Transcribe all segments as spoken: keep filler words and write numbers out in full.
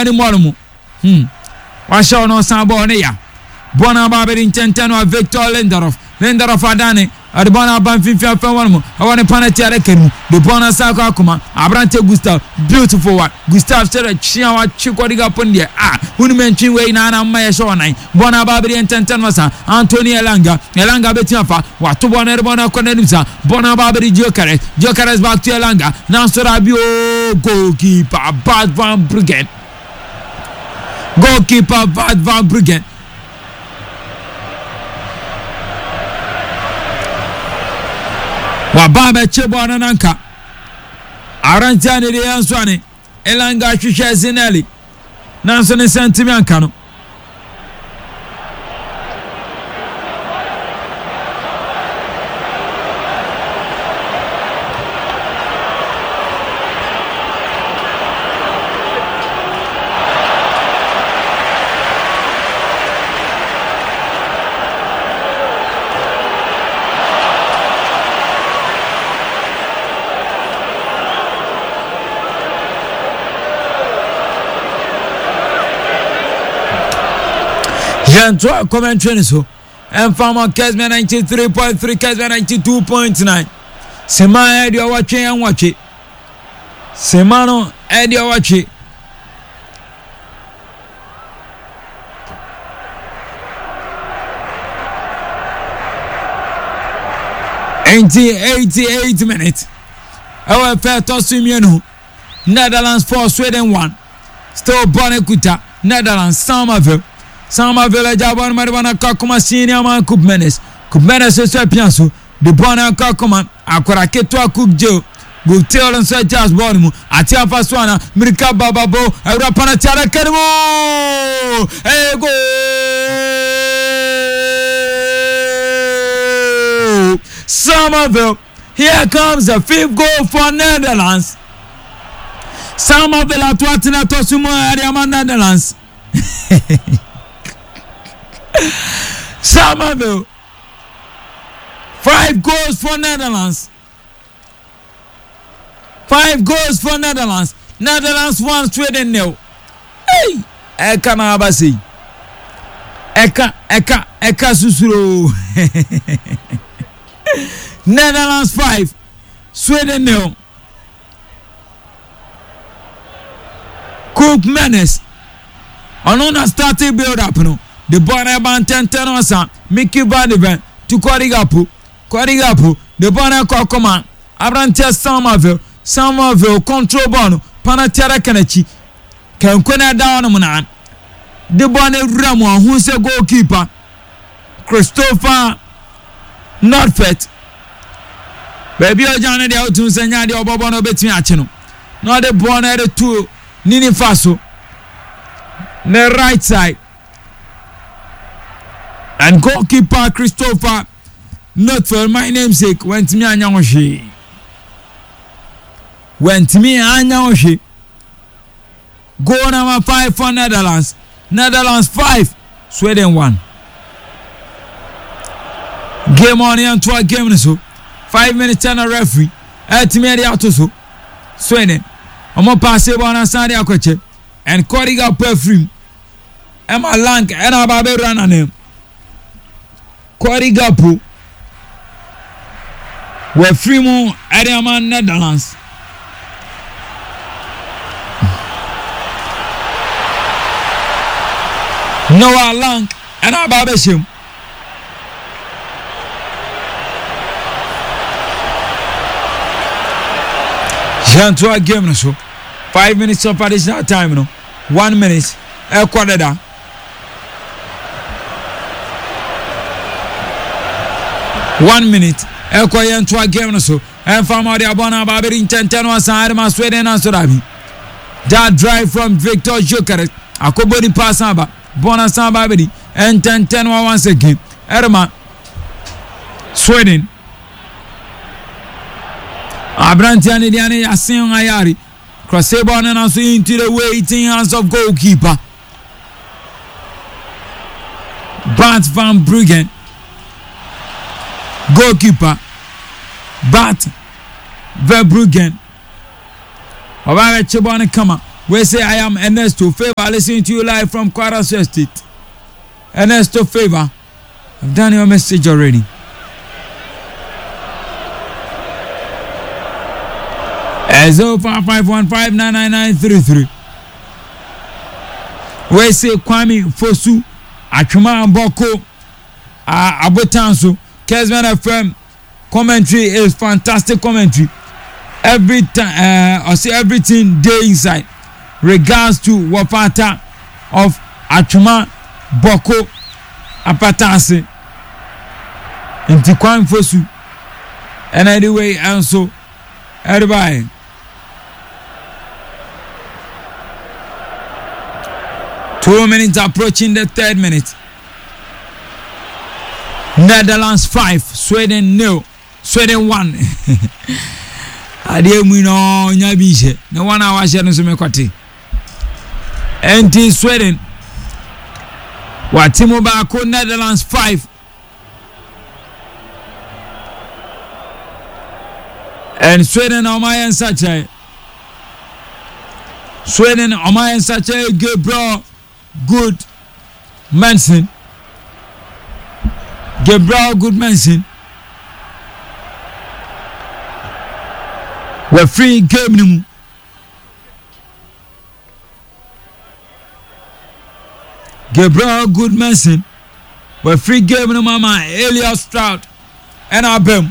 animal. Hmm. Washa no sabo ne ya. Bona baberi ntenteno Victor Lindelof. Lindelof adane. Adibona banfifia fa one mo. Awane penalty arekenu. The bona sako akuma. Abrante Gustav. Beautiful one. Gustav said chia wa chikodiga ponde. Ah, hunu mentwi we na na mma ye show nan. Bona baberi ntenteno sa. Anthony Elanga. Elanga betiafa. Watu bona bona konenimsa. Bona baberi Gyökeres. Gyökeres back to Elanga. Now Rabio goalkeeper Bart van Bruggen. Goalkeeper Bart van Bruggen. Wababa chebona nanka. Arantani de Answani. Elanga Shisha Zinelli. Nansoni Sentimiancano. Jantwa commentary so and farmer Kesman ninety-three point three Kesman ninety-two point nine Sema Eddie watching and watch it Semano Eddie watch it eighty-eight minutes our fair toss to Netherlands four Sweden one still Bonekuta Netherlands Somerville Somerville Jabon Maribana Kakuma senior man Coupe Menes. Coupe Menes is a pianso. The Bona Kakuma, Akora Ketua Cook Joe, Go tell and say Charles Bonimu, Atia Faswana, Mirka Bababo, Arapana Tara Kermo. Hey go Somerville. Here comes the fifth goal for Netherlands. Somerville at Watina Tosumo Ariama Netherlands. Somerville. Five goals for Netherlands. Five goals for Netherlands. Netherlands one, Sweden nil. Hey, Eka na abasi. Eka, Eka, Eka susuro. Netherlands five, Sweden nil. Coupe Menes. Another starting build up no. The Bonner Ban ten ten osa Mickey Van de Ven to Korigapu. Korigapu. The Bonner Kokoma. Abrantia Somerville. Somerville control Bono. Panatera Kenechi. Can Kona down Monan. The Bonner Ramo who's a goalkeeper. Christopher Nordfet. Baby Ojana de Autumn Sanya de Obobono Betiachino. Not the Bonner two Nini Faso. The right side. And goalkeeper Christopher Nordfeld, my namesake, went to me Anyaoshi. Went to me Anyaoshi. Goal number five for Netherlands. Netherlands five, Sweden one. Game on here and two game so. Five minutes and a referee. Ultimately out so. Sweden. I'm a pass it on a Sunday Akoche. And Koriga perfume. Emma Lang and a Babe Rana name. Korigapu were free more Ariaman Netherlands. Noah Lang and Ababeshim. Jantua game so five minutes of additional time no. One minute. El Quadrada. One minute. El Quadrada game so. And from the Abona Baberi Intentano aside my Sweden and Sodabi. That drive from Victor Gyökeres. Akobodi Pasaba. Bona Sababedi. And Intentano once again. Erma. Sweden. Abrantiani Diani Yasin Ayari. Crossebon and also into the waiting hands of goalkeeper Bart van Bruggen. Goalkeeper Bart van Bruggen. Obawe Chebone Kama. We say I am Ernesto Favor, listening to you live from Kwara State. Ernesto Favor, I've done your message already. zero five five one five nine nine nine three three. We say Kwame Fosu, Achuma Mboko, uh, Abotanso, Kesman F M. Commentary is fantastic commentary. Every time, uh, I say everything day inside. Regards to Wapata of Achuma Boko Apatase into Kwame Fosu. And anyway, also everybody. Two minutes approaching the third minute. Netherlands five, Sweden nil, Sweden one. Adie mu no nyabishe. No one hour share no so mekwati. Enti Sweden. Watimo ba ko Netherlands five. And Sweden Omayan Sache. Sweden Omayan Sache Gabriel Good Manson. Gabriel Good Manson. We're free game. Gabriel Good Manson. We're free game. Mama Elias Stroud and Abem.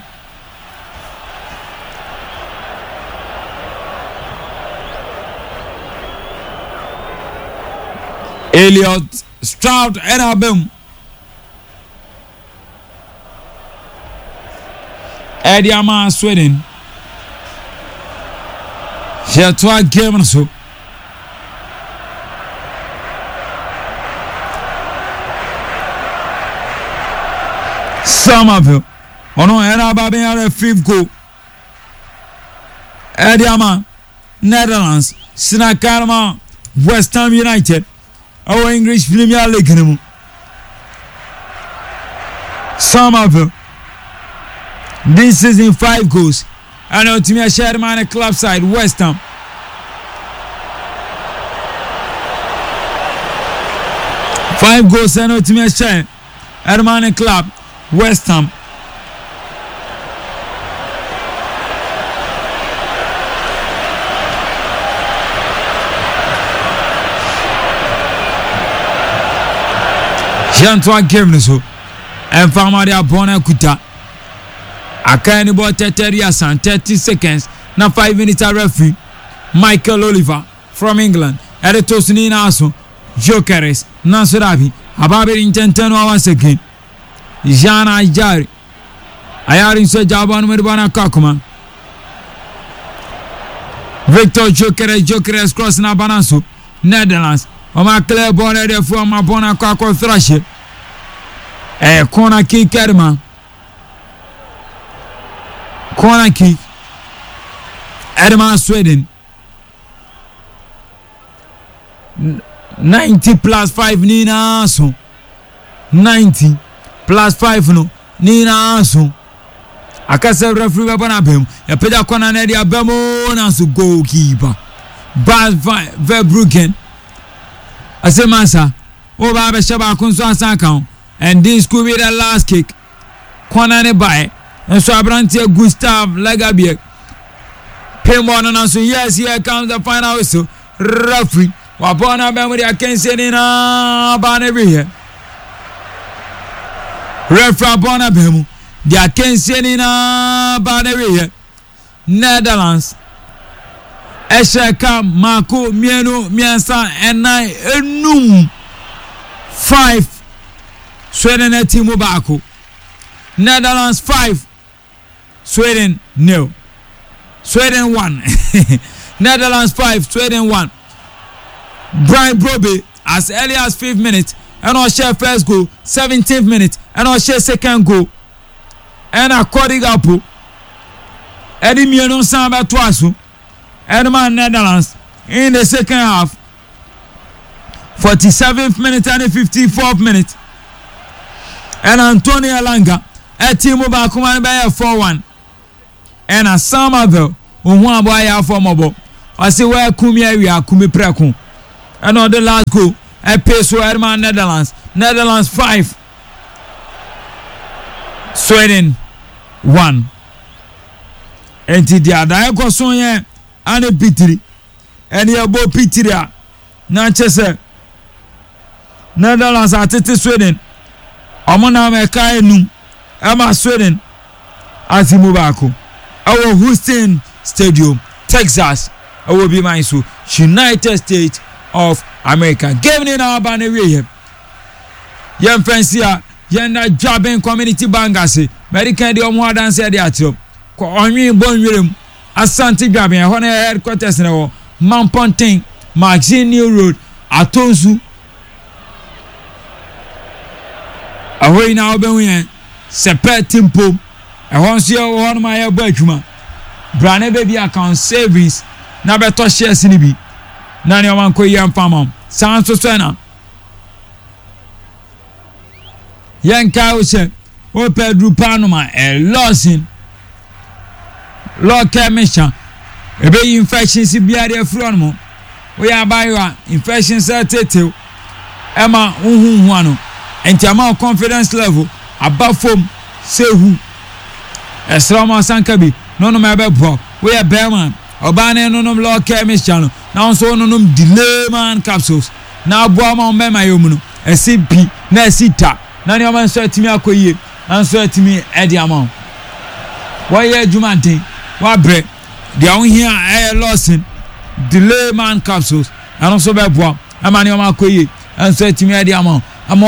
Elliot Stroud and Abem. Ediama Sweden. Here to a game so. Somerville. Ono era babi a fifth goal. Ediama Netherlands. Sinakarma West Ham United. Our English Premier League. Somerville. This season five goals. And ultimately Sherman club side West Ham. Five goals and ultimately Sherman club West Ham. Jean-Antoine game so. And Famadi Abona Kuta. Akani bo thirty and thirty seconds. Now five minutes a referee. Michael Oliver from England. Editos ni naso. Jokeres. Nasurabi. Ababe intenteno once again. Jana Jari. Ayarin so Jaban Medbana Kakuma. Victor Jokeres. Jokeres cross na Bananso. Netherlands. Oma clear ball there for Mabona Kako Thrashe. Eh, corner kick Kerman. Corner kick. Edman Sweden. ninety plus five Nina so. ninety plus five no. Nina so. Akasa referee bana bem. Ya peda corner na dia bemo na so goalkeeper. Bas Verbruggen. Asemasa. Oba be shaba kunso asankan. And this could be the last kick. Corner ne by. And so Abrantia Gustav Lagabie. Pemon and so yes, here comes the final whistle. Referee. Wapona Bamudi Akensi Nina Bannery here. Referee Bona Bemu. The Akensi Nina Bannery here. Netherlands. Esheka Marco Mienu Miansa and nine Enum. Five. Sweden Timo Bako. Netherlands five. Sweden nil. Sweden one. Netherlands five. Sweden one. Brian Broby as early as fifth minute. And our share first goal. seventeenth minute. And our share second goal. And our Kodigapo. Eddie Mianon Samba Twasu. Edman Netherlands in the second half. forty-seventh minute and fifty-fourth minute. And Antonio Langa at Timo Bakuma by a four one. And a Somerville who won by a four mobile. I say where kumi area kumi preko. Another last goal. I pay so Herman Netherlands. Netherlands five. Sweden one. And the other I go so yeah and a pitri. And you bo pitria. Nanchese. Netherlands at Sweden. Amona me kai num. Ama Sweden. Azimubako. Our Houston Stadium, Texas. I will be my so United States of America. Give me now by the way. Young friends here, young jobbing community bangasi. American the more than said that too. Only born with Asante Gabi and Honor headquarters now. Mount Ponting, Maxine New Road, Atonsu. Away now, Benwin, Sepet Timpo. I want to see one of my bedroom. Brane baby account savings. Na beto shares ni bi. Na ne wan ko yam fama. San so so na. Yan ka o se o Pedro Panoma e losing. Lo kemisha. Ebe infection si bia de fro no. We ya bayo infection se tete. Ema hunhun hu ano. Enti ama confidence level above form say who. Esrama sankabi no no me be bo. We ya bearman. Obane no no law chemist channel. Now so no no delay man capsules. Now boa ma on my yomuno. A C P na sita. Na ni o man so timi akoyie. Na so timi e di amount. Why ye jumante? Wa bre. They are here a losing delay man capsules. And also be boa. Amani o ma akoyie. And so timi e di amount.